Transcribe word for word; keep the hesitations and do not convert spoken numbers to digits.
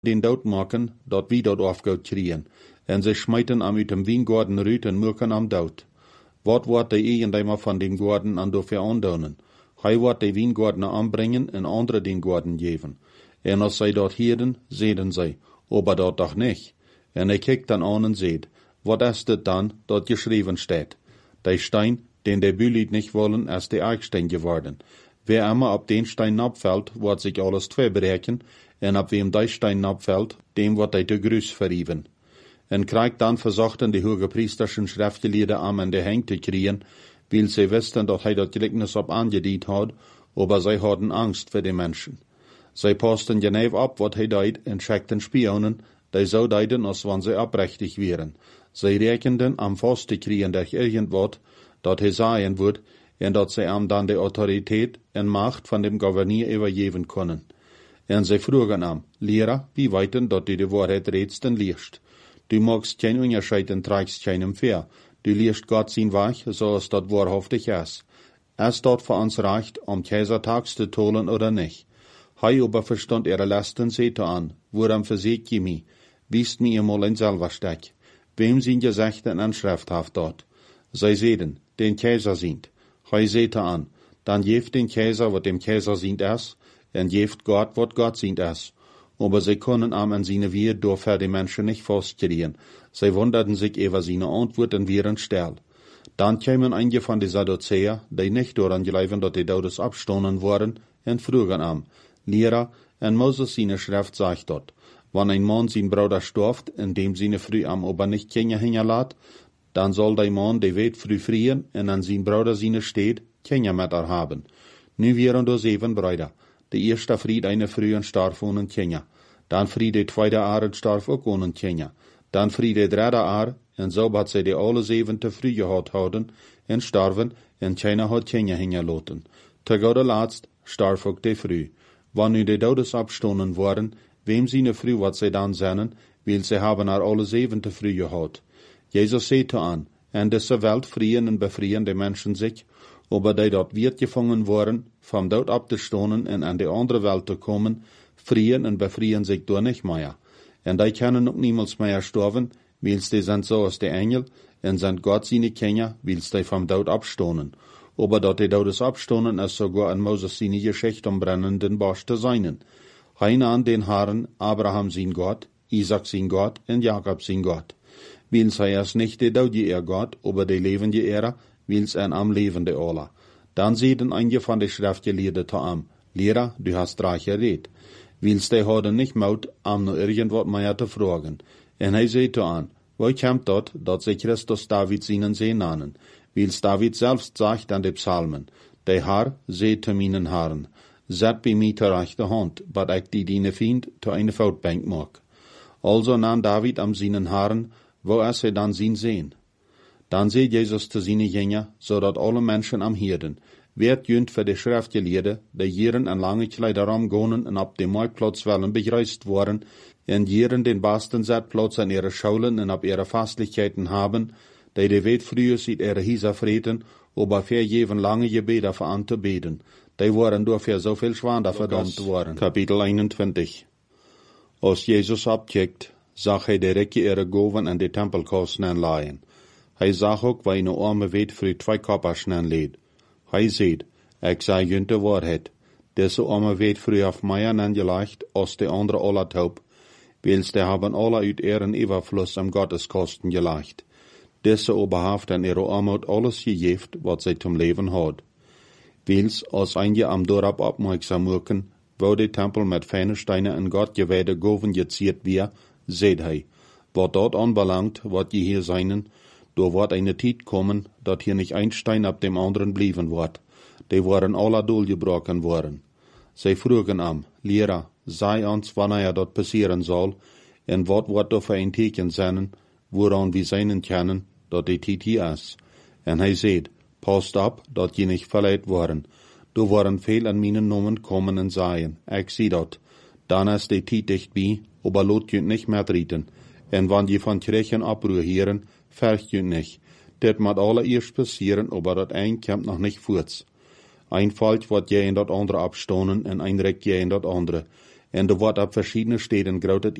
den dood maken, dat wie dat afgoed kriegen, en ze smijten am uit dem Weingarten ruut en maken am dood. Wat wordt de eigenaar van den garten aan de verandonen? Hij wordt de Weingarten aanbrengen en andere den garten geven. En als zij dat hieren, zeiden zij, aber dat doch nicht. En hij kijkt dan aan en zegt, wat is dit dan, dat geschreven staat? De Stein, den de Bülied nicht wollen, ist de Eichstein geworden. Wer immer op den Stein abfällt, wordt sich alles twee breken, en op wem die Stein abfällt, dem wordt hij te grüß verrieben. En krijgt dan verzochten de hogepriesterschen schriftgeleerden am en de heng te kriegen, weil sie wisten, dat hij dat gelijkenis op aangediend had, aber zij hadden angst voor de mensen. Zij posten geneve op wat hij deed en schickten spionen, die zo deiden, als wanneer zij oprechtig wären. Zij rekenden am vast te kriegen durch irgendwat, dat hij sagen wordt, en dat zij am dan de autoriteit en macht van dem Gouverneur übergeben können. En zij vroegen am, Lehrer, wie weiten, dat du de waarheid redst en leerst? Du magst kein Unterscheid en trägst keinem Fair. Du leerst Gott sein Weg, so als dat wahrhaftig ist. Ist dat für uns recht, am Kaisertags zu tolen oder nicht? Hei aber verstand ihre Lasten sehte an, woran verseht je mi? Wiest mi einmal ein selber Steck. Wem sind Gesächte en schrifthaft dort? Zij sehen, den Kaiser sind. Hei sehte an, dann jeft den Kaiser, wat dem Kaiser sind es, en jeft Gott, wat Gott sind es. Aber sie können am an seine Wehr durch die Menschen nicht festkriegen. Sie wunderten sich über seine Antworten wären still. Dann kämen einige von den Sadduzäer, die nicht daran glauben, dass die Todes abstoßen worden, und frugen am, Lehrer, en Moses seine Schrift sagt dort, wenn ein Mann sein Bruder stirbt, indem seine Früh am Ober nicht Kinder hinterlässt, dann soll der Mann die Welt früh frieren, und an sein Bruder seine steht, Kinder mit er haben. Nu wären da sieben Brüder. Der erste Fried eine Früh und starb ohne Kinder. Dann Fried der zweite Jahr und starb auch ohne Kinder. Dann Fried der dritte Jahr, und so hat sie die alle siebente Früh gehabt haben, und starben, und keiner hat Kinder hingelassen. Zu guter Letzt starb auch die Früh. Wann nu die Todes abstoßen worden, wem seine Früh wat sie dann sennen, weil sie haben er alle siebente Früh gehabt. Jesus sagte an, in dieser Welt frieren und befrieren die Menschen sich, aber die dort wird gefangen worden, vom Tod abzustoßen und an die andere Welt zu kommen, frieren und befrieren sich durch nicht mehr. Und die können auch niemals mehr sterben, weil die sind so als die Engel, und sind Gott seine Kinder, weil die vom Tod abstoßen. Aber dort die Todes abstoßen, ist sogar in Moses seine Geschichte am brennenden Bosch zu sein. Heine an den Herren, Abraham sein Gott, Isaac sein Gott und Jakob sein Gott. Weil sei es nicht der Tode ihr Gott, aber der lebende Ehre, weil es ein am lebende Allah. Dann sehen einige von den Schriftgelehrten zu am, Lehrer, du hast reich geredet. Weil die hadden nicht Mut, am noch irgendwas mehr zu fragen. Und er sagte an, wo kommt dort, dass sie Christus David seinen Sehen nannen? Weil David selbst sagt an den Psalmen, der Herr seht zu meinen Herren, set bei mir zur rechten Hand, bat ich die deine Fiend zu eine Fautbank mag. Also nahm David am seinen Herren, wo es er dann sein sehen. Dann seht Jesus zu seinen Jünger, so dat alle Menschen am Hirden, wird jünd für die Schriftgelehrten, die jieren an lange Kleider umgehen und ab dem Marktplatz wollen begrüßt worden, und jieren den besten Zeitplatz an ihre Schulen und ab ihre Fastlichkeiten haben, die die Welt früher sieht ihre Hieser freten, aber für jeden lange Gebete für an zu beten. Die waren dafür so viel Schwander verdammt worden. Kapitel einundzwanzig. Als Jesus abkickt, zag hij direct ihre Goven an die Tempelkosten anleihen. Hij zag ook waar een arme weet voor twee koppers aanleed. Hij zei, ik zei junt de waarheid. Deze arme weet voor auf mij aangelegd als de andere alle taub, wils die haben alle uit ihren Überfluss am Gotteskosten gelegd. Deze oberhaft an ihre Armut alles gegeven wat zij zum Leben had. Wils als einige am Dorab aufmerksam wirken, wo der Tempel mit feinen Steinen in Gott geweihte Goven geziert wir, seht hij, wat dort anbelangt, wat je hier seinen, da wird eine Zeit kommen, dat hier nicht ein Stein ab dem anderen blieben wird. Die waren alle durchgebrochen worden. Sie frugen am, Lehrer, sei uns, wann er dort passieren soll, en wat wird da für ein Teken sein, woran wir seinen können, dat die Zeit hier ist. En hij seht, passt ab, dat je nicht verleiht worden. Da waren viel an meinen Namen kommen und sagen, ich sieh dat. Dann ist die Zeit dicht bei, aber lot jünt nicht mehr treten. En wann je von Kirchen Abruhr hören, fällt jünt nicht. Dat moet allereerst passieren, aber dat ein kommt noch nicht fort. Ein Fall wird je in dat andere abstonen en ein rekt je in dat andere. En er wordt op verschillende steden grote